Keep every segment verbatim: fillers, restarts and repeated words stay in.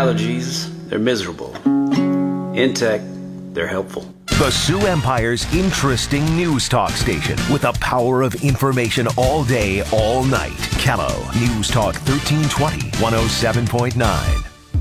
allergies, they're miserable. Intech, they're helpful. The Sioux Empire's interesting news talk station with the power of information all day, all night. Kello News Talk thirteen twenty, one oh seven point nine.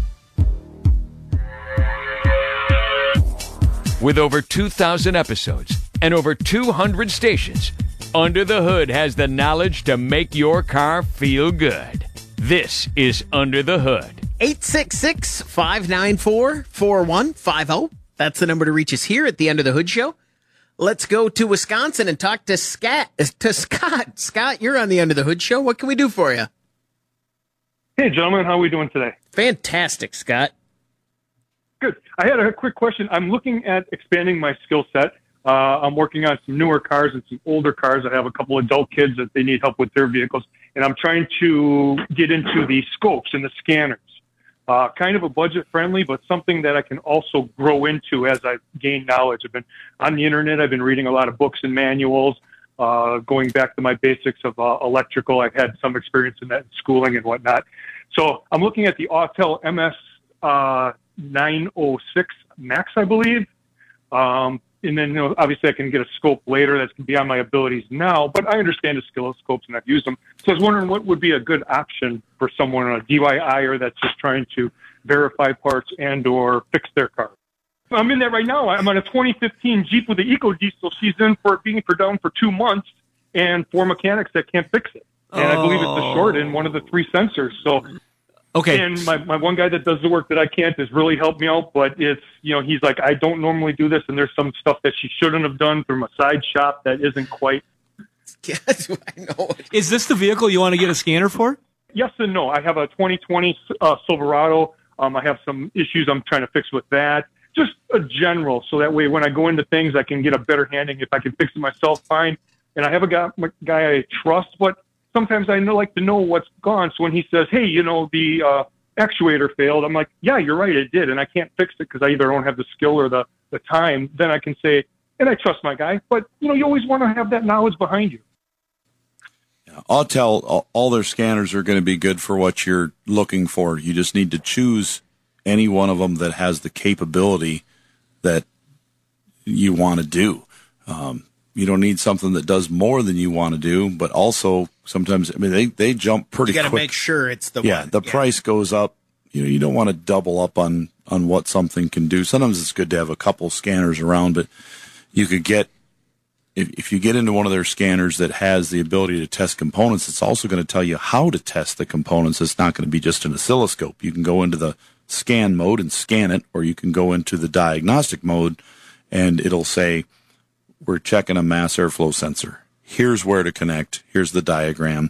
With over two thousand episodes and over two hundred stations, Under the Hood has the knowledge to make your car feel good. This is Under the Hood. eight six six, five nine four, four one five zero. That's the number to reach us here at the Under the Hood Show. Let's go to Wisconsin and talk to Scott. To Scott. Scott, you're on the Under the Hood Show. What can we do for you? Hey, gentlemen. How are we doing today? Fantastic, Scott. Good. I had a quick question. I'm looking at expanding my skill set. Uh, I'm working on some newer cars and some older cars. I have a couple adult kids that they need help with their vehicles, and I'm trying to get into the scopes and the scanners. Uh, kind of a budget friendly, but something that I can also grow into as I gain knowledge. I've been on the internet. I've been reading a lot of books and manuals, uh, going back to my basics of uh, electrical. I've had some experience in that in schooling and whatnot. So I'm looking at the Autel M S uh, nine oh six Max, I believe. Um, and then, you know, obviously I can get a scope later that's beyond my abilities now, but I understand the scopes and I've used them. So I was wondering what would be a good option for someone, a D I Y-er that's just trying to verify parts and or fix their car. I'm in that right now. I'm on a twenty fifteen Jeep with the EcoDiesel. She's in for being for down for two months and four mechanics that can't fix it. And I believe it's a short in one of the three sensors. So Okay. And my, my one guy that does the work that I can't has really helped me out, but it's, you know, he's like, I don't normally do this, and there's some stuff that she shouldn't have done from a side shop that isn't quite. Yes, I know. Is this the vehicle you want to get a scanner for? Yes and no. I have a twenty twenty uh, Silverado. Um, I have some issues I'm trying to fix with that. Just a general, so that way when I go into things, I can get a better handling. If I can fix it myself, fine. And I have a guy, a guy I trust, but sometimes I know, like to know what's gone. So when he says, hey, you know, the uh, actuator failed, I'm like, yeah, you're right, it did. And I can't fix it because I either don't have the skill or the, the time. Then I can say, and I trust my guy. But, you know, you always want to have that knowledge behind you. Yeah, Autel, all, all their scanners are going to be good for what you're looking for. You just need to choose any one of them that has the capability that you want to do. Um, You don't need something that does more than you want to do, but also sometimes, I mean, they, they jump pretty quick. You got to make sure it's the yeah, one. the yeah. price goes up. You know, you don't want to double up on, on what something can do. Sometimes it's good to have a couple scanners around, but you could get, if, if you get into one of their scanners that has the ability to test components, it's also going to tell you how to test the components. It's not going to be just an oscilloscope. You can go into the scan mode and scan it, or you can go into the diagnostic mode and it'll say, we're checking a mass airflow sensor. Here's where to connect. Here's the diagram.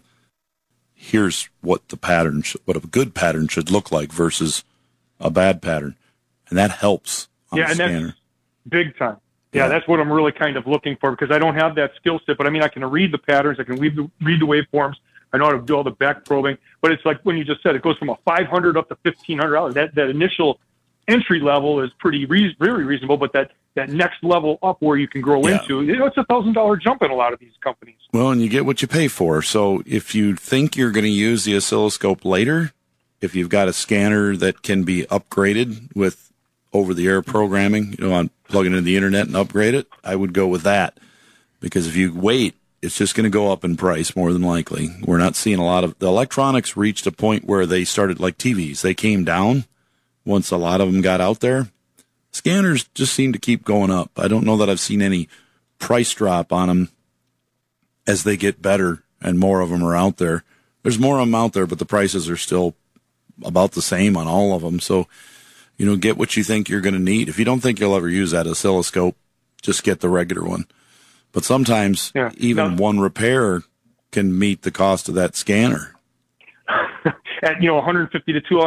Here's what the pattern, sh- what a good pattern should look like versus a bad pattern. And that helps on yeah, the and scanner. That's big time. Yeah, Yeah. that's what I'm really kind of looking for because I don't have that skill set. But I mean, I can read the patterns. I can read the, read the waveforms. I know how to do all the back probing. But it's like when you just said, it goes from a five hundred dollars up to fifteen hundred dollars. That, that initial entry level is pretty re- very reasonable, but that that next level up where you can grow Yeah. into, you know, it's a thousand dollar jump in a lot of these companies. Well, and you get what you pay for. So if you think you're going to use the oscilloscope later, if you've got a scanner that can be upgraded with over-the-air programming, you know, on plug it into the internet and upgrade it, I would go with that. Because if you wait, it's just going to go up in price more than likely. We're not seeing a lot of, the electronics reached a point where they started like T Vs. They came down once a lot of them got out there. Scanners just seem to keep going up. I don't know that I've seen any price drop on them as they get better and more of them are out there. There's more of them out there, but the prices are still about the same on all of them. So, you know, get what you think you're going to need. If you don't think you'll ever use that oscilloscope, just get the regular one. But sometimes Yeah. even No. one repair can meet the cost of that scanner. At, you know, one hundred fifty to two